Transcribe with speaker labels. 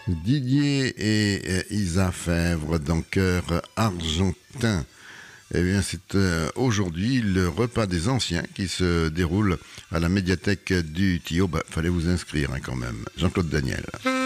Speaker 1: Didier et Isa Fèvre dans Cœur Argentin. Eh bien, c'est aujourd'hui le repas des anciens qui se déroule à la médiathèque du Tio. Fallait vous inscrire quand même. Jean-Claude Daniel.